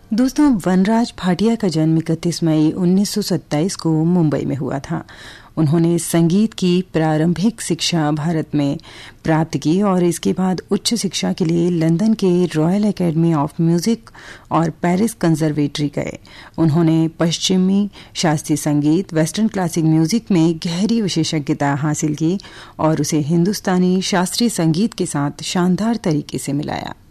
दोस्तों, वनराज भाटिया का जन्म 31 मई 1927 को मुंबई में हुआ था। उन्होंने संगीत की प्रारंभिक शिक्षा भारत में प्राप्त की और इसके बाद उच्च शिक्षा के लिए लंदन के रॉयल एकेडमी ऑफ म्यूजिक और पेरिस कंजर्वेटरी गए। उन्होंने पश्चिमी शास्त्रीय संगीत, वेस्टर्न क्लासिक म्यूजिक में गहरी विशेषज्ञता हासिल की और उसे हिंदुस्तानी शास्त्रीय संगीत के साथ शानदार तरीके से मिलाया।